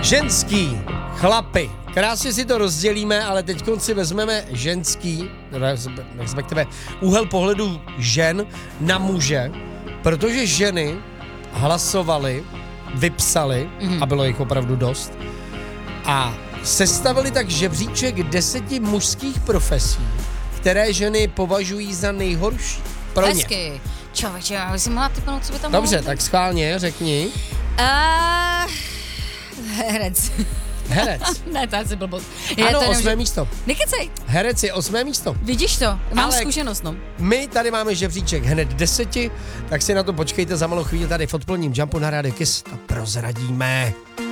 Ženský, chlapy. Krásně si to rozdělíme, ale teď si vezmeme ženský, respektive úhel pohledu žen na muže, protože ženy hlasovaly, vypsali, a bylo jich opravdu dost, a sestavili tak žebříček 10 mužských profesí, které ženy považují za nejhorší pro ně. Hezky. Čověče, já bych si mohla typnout, co by tam Dobře, mohlo tak schválně, řekni. Herec. Herec. Ne, to je asi blbost. Ano, 8. místo. Nekecej. Herec je 8. místo. Vidíš to? Mám Ale zkušenost, no. My tady máme žebříček hned 10, tak si na to počkejte za malou chvíli tady v odpoledním Jumpu na Radio Kiss. To prozradíme.